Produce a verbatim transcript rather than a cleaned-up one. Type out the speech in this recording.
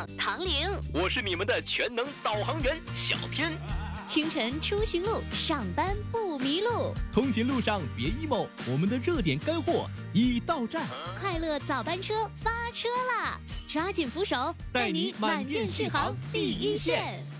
长唐玲， 我是你们的全能导航员小天。 清晨出行路，上班不迷路。 通勤路上别 emo， 我们的热点干货已到站。 快乐早班车发车啦！抓紧扶手， 带你满电续航第一线。